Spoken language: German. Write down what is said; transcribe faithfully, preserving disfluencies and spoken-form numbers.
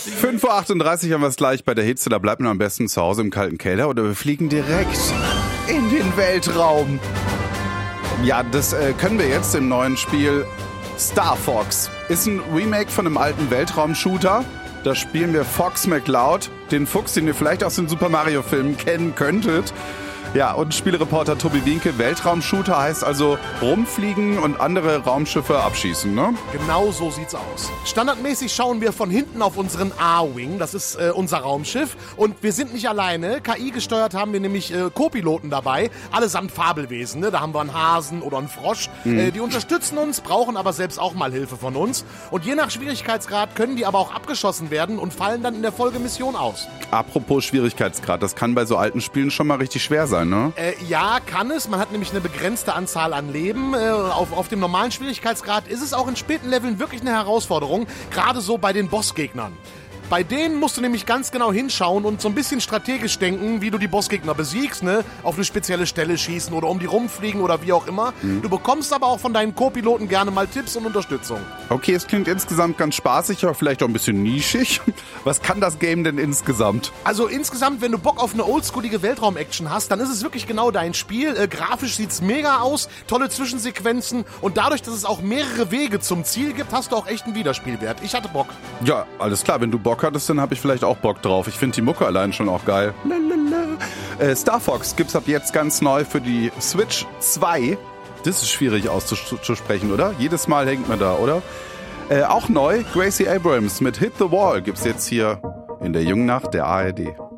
fünf Uhr achtunddreißig haben wir es gleich bei der Hitze. Da bleibt man am besten zu Hause im kalten Keller oder wir fliegen direkt in den Weltraum. Ja, das äh, können wir jetzt im neuen Spiel Star Fox. Ist ein Remake von einem alten Weltraum-Shooter. Da spielen wir Fox McCloud, den Fuchs, den ihr vielleicht aus den Super Mario-Filmen kennen könntet. Ja, und Spielereporter Tobi Wienke, Weltraumshooter heißt also rumfliegen und andere Raumschiffe abschießen, ne? Genau so sieht's aus. Standardmäßig schauen wir von hinten auf unseren A-Wing, das ist äh, unser Raumschiff. Und wir sind nicht alleine, K I gesteuert haben wir nämlich äh, Co-Piloten dabei, allesamt Fabelwesen, ne? Da haben wir einen Hasen oder einen Frosch. Mhm. Äh, die unterstützen uns, brauchen aber selbst auch mal Hilfe von uns. Und je nach Schwierigkeitsgrad können die aber auch abgeschossen werden und fallen dann in der Folgemission aus. Apropos Schwierigkeitsgrad, das kann bei so alten Spielen schon mal richtig schwer sein, ne? Äh, ja, kann es. Man hat nämlich eine begrenzte Anzahl an Leben. Äh, auf, auf dem normalen Schwierigkeitsgrad ist es auch in späten Leveln wirklich eine Herausforderung. Gerade so bei den Bossgegnern. Bei denen musst du nämlich ganz genau hinschauen und so ein bisschen strategisch denken, wie du die Bossgegner besiegst, ne? Auf eine spezielle Stelle schießen oder um die rumfliegen oder wie auch immer. Mhm. Du bekommst aber auch von deinen Co-Piloten gerne mal Tipps und Unterstützung. Okay, es klingt insgesamt ganz spaßig, aber vielleicht auch ein bisschen nischig. Was kann das Game denn insgesamt? Also insgesamt, wenn du Bock auf eine oldschoolige Weltraum-Action hast, dann ist es wirklich genau dein Spiel. Äh, grafisch sieht's mega aus, tolle Zwischensequenzen und dadurch, dass es auch mehrere Wege zum Ziel gibt, hast du auch echt einen Wiederspielwert. Ich hatte Bock. Ja, alles klar, wenn du Bock hattest, dann habe ich vielleicht auch Bock drauf. Ich finde die Mucke allein schon auch geil. Äh, Star Fox gibt's ab jetzt ganz neu für die Switch zwei. Das ist schwierig auszusprechen, oder? Jedes Mal hängt man da, oder? Äh, auch neu, Gracie Abrams mit Hit the Wall gibt's jetzt hier in der Jungen Nacht der A R D.